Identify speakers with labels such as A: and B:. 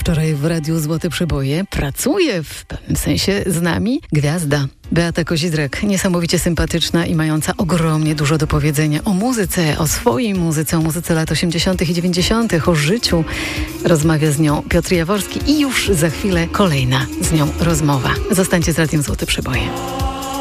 A: wczoraj w Radiu Złote Przeboje. Pracuje w pewnym sensie z nami gwiazda Beata Kozidrak, niesamowicie sympatyczna i mająca ogromnie dużo do powiedzenia o muzyce, o swojej muzyce, o muzyce lat 80. i 90., o życiu. Rozmawia z nią Piotr Jaworski i już za chwilę kolejna z nią rozmowa. Zostańcie z Radiem Złote Przeboje.